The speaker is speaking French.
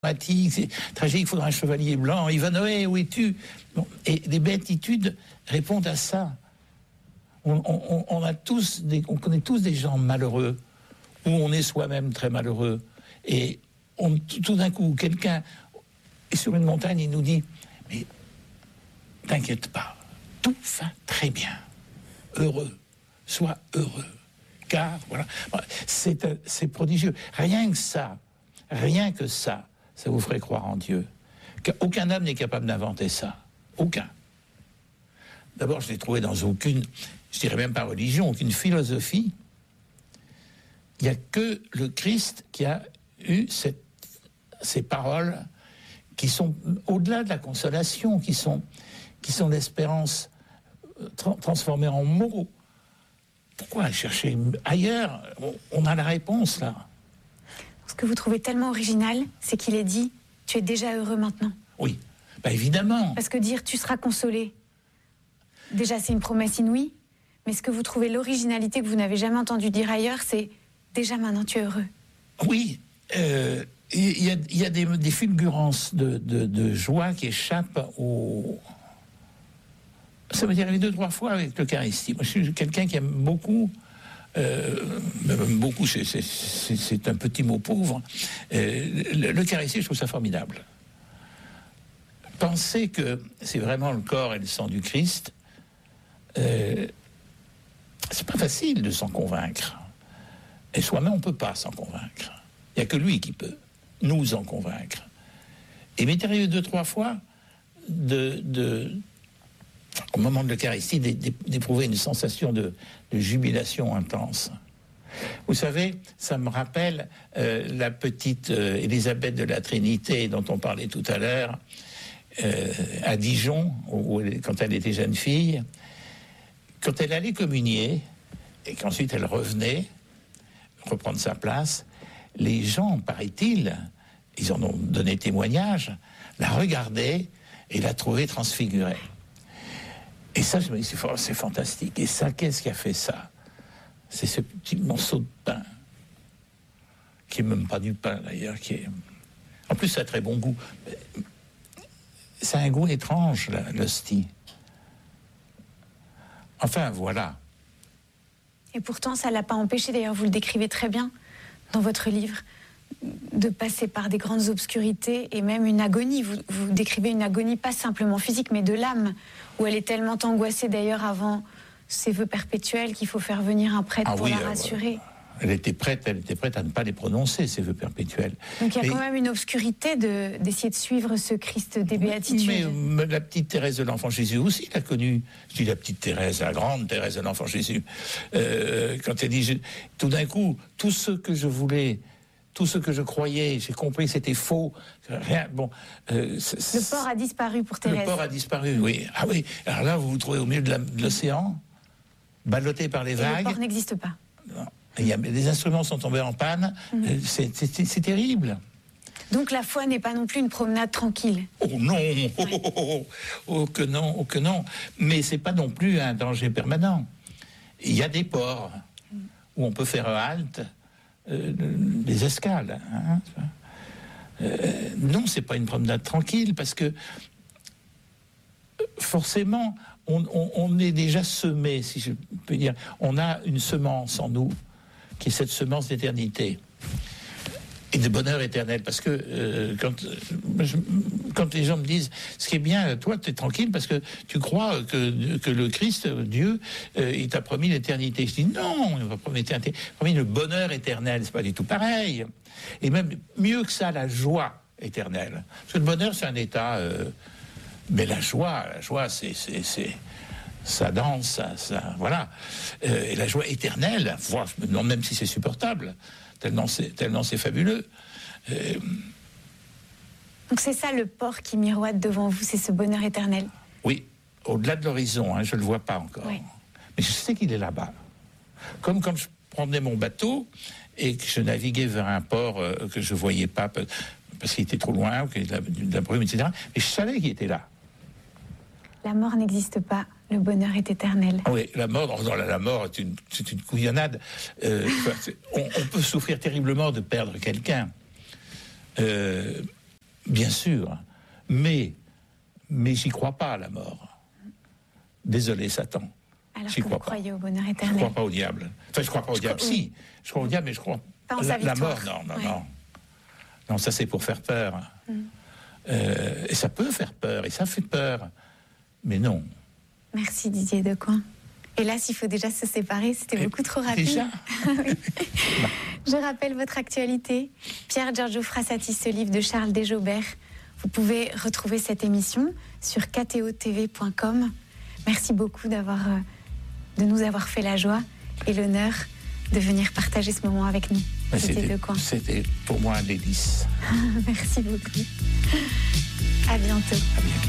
dramatique, c'est tragique, il faudra un chevalier blanc. Ivanhoé, où es-tu? Bon, et les béatitudes répondent à ça. On connaît tous des gens malheureux, où on est soi-même très malheureux. Et tout d'un coup, quelqu'un est sur une montagne, il nous dit, mais t'inquiète pas, tout va très bien. Heureux, sois heureux. Car, voilà, c'est prodigieux. Rien que ça vous ferait croire en Dieu. Aucun homme n'est capable d'inventer ça. Aucun. D'abord, je l'ai trouvé dans aucune, je dirais même pas religion, aucune philosophie. Il n'y a que le Christ qui a eu ces paroles qui sont au-delà de la consolation, qui sont l'espérance transformée en mots. Pourquoi aller chercher ailleurs? On a la réponse, là. Ce que vous trouvez tellement original, c'est qu'il est dit « Tu es déjà heureux maintenant ». Oui, évidemment. Parce que dire « Tu seras consolé », déjà c'est une promesse inouïe, mais ce que vous trouvez l'originalité que vous n'avez jamais entendu dire ailleurs, c'est « Déjà maintenant tu es heureux ». Oui, il y a des fulgurances de joie qui échappent au... Ça m'est arrivé 2-3 fois avec l'Eucharistie. Moi, je suis quelqu'un qui aime beaucoup... beaucoup, c'est un petit mot pauvre. L'Eucharistie, je trouve ça formidable. Penser que c'est vraiment le corps et le sang du Christ, c'est pas facile de s'en convaincre. Et soi-même, on peut pas s'en convaincre. Il n'y a que lui qui peut nous en convaincre. Et il m'est arrivé 2-3 fois au moment de l'Eucharistie, d'éprouver une sensation de jubilation intense. Vous savez, ça me rappelle la petite Élisabeth de la Trinité dont on parlait tout à l'heure, à Dijon, quand elle était jeune fille, quand elle allait communier, et qu'ensuite elle revenait reprendre sa place, les gens, paraît-il, ils en ont donné témoignage, la regardaient et la trouvaient transfigurée. Et ça, je me dis, c'est fantastique. Et ça, qu'est-ce qui a fait ça? C'est ce petit morceau de pain, qui n'est même pas du pain, d'ailleurs, qui est... En plus, ça a très bon goût. Ça a un goût étrange, l'hostie. Enfin, voilà. Et pourtant, ça ne l'a pas empêché, d'ailleurs, vous le décrivez très bien dans votre livre, de passer par des grandes obscurités et même une agonie. Vous décrivez une agonie pas simplement physique, mais de l'âme, où elle est tellement angoissée d'ailleurs avant ses vœux perpétuels qu'il faut faire venir un prêtre pour la rassurer. Elle était prête à ne pas les prononcer, ces vœux perpétuels. Donc il y a quand même une obscurité d'essayer de suivre ce Christ des béatitudes. Mais la petite Thérèse de l'Enfant Jésus aussi l'a connue. Je dis la petite Thérèse, la grande Thérèse de l'Enfant Jésus. Quand elle dit, tout d'un coup, tout ce que je voulais... Tout ce que je croyais, j'ai compris que c'était faux. Rien. Bon, le port a disparu pour Thérèse. Le port a disparu, oui. Ah oui. Alors là, vous vous trouvez au milieu de l'océan, ballotté par les vagues. Le port n'existe pas. Non. Des instruments sont tombés en panne. C'est terrible. Donc la foi n'est pas non plus une promenade tranquille. Oh non, oh que non, oh que non. Mais c'est pas non plus un danger permanent. Il y a des ports où on peut faire halte. Des escales. Non, c'est pas une promenade tranquille parce que forcément, on est déjà semé, si je peux dire. On a une semence en nous qui est cette semence d'éternité et de bonheur éternel. Parce que quand les gens me disent, ce qui est bien, toi, tu es tranquille parce que tu crois que le Christ, Dieu, il t'a promis l'éternité. Je dis non, il m'a promis l'éternité. Il m'a promis le bonheur éternel. C'est pas du tout pareil. Et même mieux que ça, la joie éternelle. Parce que le bonheur, c'est un état. Mais la joie, c'est ça danse, ça voilà. Et la joie éternelle, je me demande même si c'est supportable. Tellement c'est fabuleux. Donc c'est ça le port qui miroite devant vous, c'est ce bonheur éternel. Oui, au-delà de l'horizon, je ne le vois pas encore. Oui. Mais je sais qu'il est là-bas. Comme quand je prenais mon bateau et que je naviguais vers un port que je ne voyais pas parce qu'il était trop loin, ou qu'il y avait de la brume, etc. Mais je savais qu'il était là. La mort n'existe pas. Le bonheur est éternel. Oui, la mort, c'est une couillonnade. On peut souffrir terriblement de perdre quelqu'un. bien sûr. Mais j'y crois pas à la mort. Désolé, Satan. Alors J'y que crois vous pas. croyez au bonheur Je éternel. crois pas au diable. Enfin, je crois pas au diable. Si, je crois au diable, mais je crois Pas en sa la mort. victoire. Non. Non, ça c'est pour faire peur. Et ça peut faire peur, et ça fait peur. Mais non. Merci Didier Decoing. Hélas, il faut déjà se séparer, c'était beaucoup trop rapide. Déjà Oui. Je rappelle votre actualité. Pierre Giorgio Frassati, ce livre de Charles Desjaubert. Vous pouvez retrouver cette émission sur ktotv.com. Merci beaucoup de nous avoir fait la joie et l'honneur de venir partager ce moment avec nous. C'était pour moi un délice. Merci beaucoup. À bientôt. À bientôt.